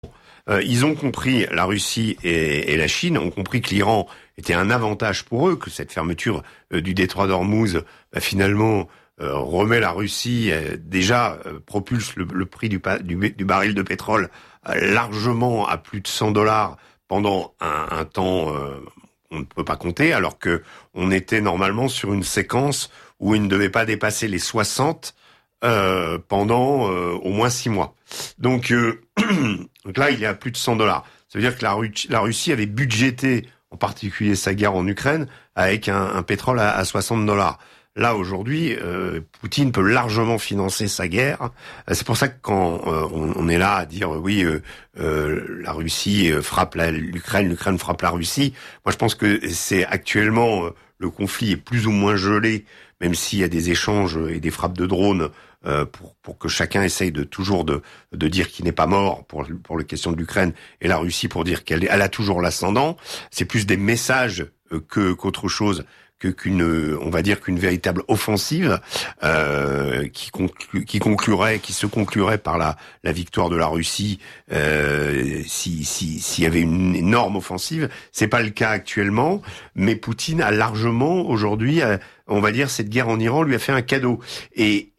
Ils ont compris, la Russie et la Chine ont compris que l'Iran était un avantage pour eux, que cette fermeture du détroit d'Ormuz, finalement, remet la Russie, propulse le prix du baril de pétrole largement à plus de $100 pendant un temps on ne peut pas compter, alors que on était normalement sur une séquence où il ne devait pas dépasser les 60 pendant au moins 6 mois. Donc là, il est à plus de $100. Ça veut dire que la Russie avait budgété, en particulier sa guerre en Ukraine, avec un pétrole à $60. Là, aujourd'hui, Poutine peut largement financer sa guerre. C'est pour ça que quand on est là à dire la Russie frappe l'Ukraine frappe la Russie, moi je pense que c'est actuellement le conflit est plus ou moins gelé, même s'il y a des échanges et des frappes de drones pour que chacun essaye de dire qu'il n'est pas mort pour la question de l'Ukraine, et la Russie pour dire qu'elle a toujours l'ascendant. C'est plus des messages qu'autre chose, qu'une véritable offensive qui se conclurait par la victoire de la Russie s'il y avait une énorme offensive. C'est pas le cas actuellement, mais Poutine a largement aujourd'hui, on va dire, cette guerre en Iran lui a fait un cadeau. Et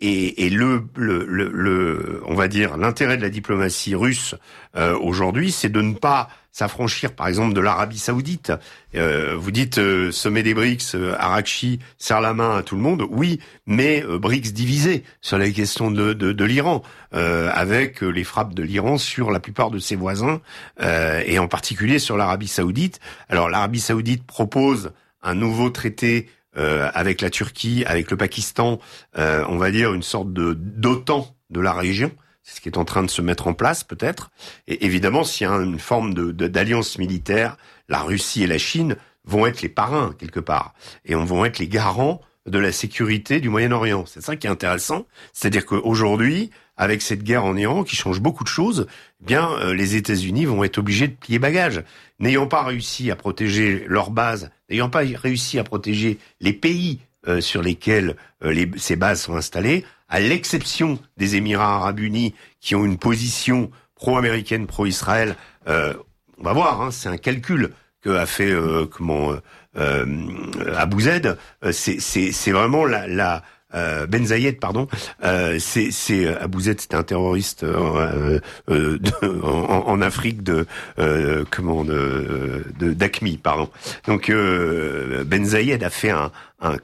on va dire, l'intérêt de la diplomatie russe aujourd'hui, c'est de ne pas s'affranchir, par exemple, de l'Arabie Saoudite. Vous dites sommet des BRICS, Arrakchi serre la main à tout le monde. Oui, mais BRICS divisé sur la question de l'Iran, avec les frappes de l'Iran sur la plupart de ses voisins, et en particulier sur l'Arabie Saoudite. Alors, l'Arabie Saoudite propose un nouveau traité avec la Turquie, avec le Pakistan, on va dire une sorte d'OTAN de la région. C'est ce qui est en train de se mettre en place, peut-être. Et évidemment, s'il y a une forme d'alliance militaire, la Russie et la Chine vont être les parrains, quelque part. Et vont être les garants de la sécurité du Moyen-Orient. C'est ça qui est intéressant. C'est-à-dire qu'aujourd'hui, avec cette guerre en Iran, qui change beaucoup de choses, eh bien, les États-Unis vont être obligés de plier bagages. N'ayant pas réussi à protéger leurs bases, n'ayant pas réussi à protéger les pays sur lesquels ces bases sont installées, à l'exception des Émirats Arabes Unis, qui ont une position pro-américaine, pro-Israël, on va voir, c'est un calcul que a fait Abu Zaid. C'est vraiment Ben Zayed, pardon. C'est Abu Zaid, c'était un terroriste en Afrique d'Aqmi, pardon. Donc Ben Zayed a fait un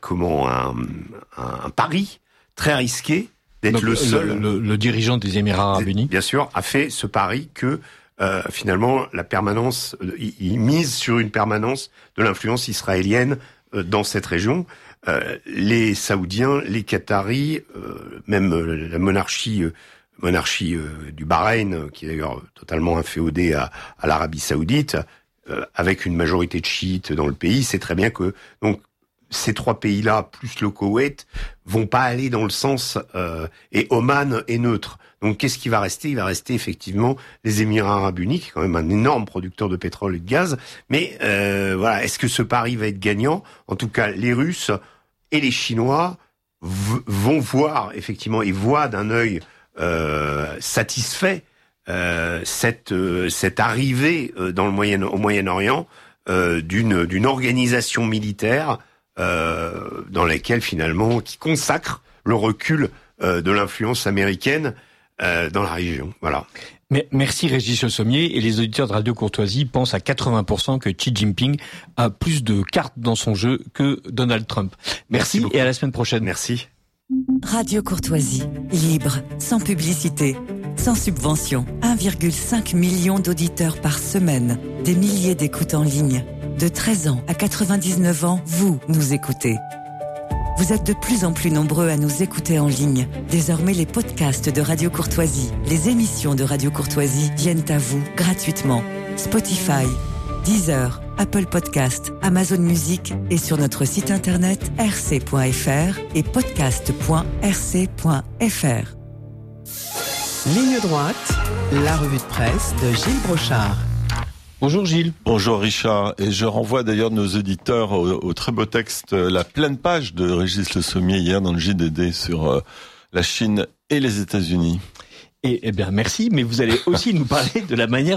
pari très risqué d'être donc, le seul. Le dirigeant des Émirats Arabes Unis, bien sûr, a fait ce pari que finalement la permanence, il mise sur une permanence de l'influence israélienne dans cette région. Les Saoudiens, les Qataris, même la monarchie du Bahreïn, qui est d'ailleurs totalement inféodée à l'Arabie Saoudite, avec une majorité de chiites dans le pays, c'est très bien que donc ces trois pays-là, plus le Koweït, vont pas aller dans le sens et Oman est neutre. Donc qu'est-ce qui va rester ? Il va rester effectivement les Émirats Arabes Unis, qui est quand même un énorme producteur de pétrole et de gaz. Mais voilà, est-ce que ce pari va être gagnant ? En tout cas, les Russes et les Chinois vont voir effectivement et voient d'un œil satisfait cette arrivée au Moyen-Orient d'une organisation militaire dans laquelle finalement qui consacre le recul de l'influence américaine dans la région. Voilà. Mais merci Régis Le Sommier, et les auditeurs de Radio Courtoisie pensent à 80% que Xi Jinping a plus de cartes dans son jeu que Donald Trump. Merci et à la semaine prochaine. Merci. Radio Courtoisie, libre, sans publicité, sans subvention. 1,5 million d'auditeurs par semaine, des milliers d'écoutes en ligne. De 13 ans à 99 ans, vous nous écoutez. Vous êtes de plus en plus nombreux à nous écouter en ligne. Désormais, les podcasts de Radio Courtoisie, les émissions de Radio Courtoisie viennent à vous gratuitement. Spotify, Deezer, Apple Podcast, Amazon Music et sur notre site internet rc.fr et podcast.rc.fr. Ligne droite, la revue de presse de Gilles Brochard. Bonjour Gilles. Bonjour Richard, et je renvoie d'ailleurs nos auditeurs au très beau texte, la pleine page de Régis Le Sommier hier dans le JDD sur la Chine et les États-Unis. Eh bien, merci, mais vous allez aussi nous parler de la manière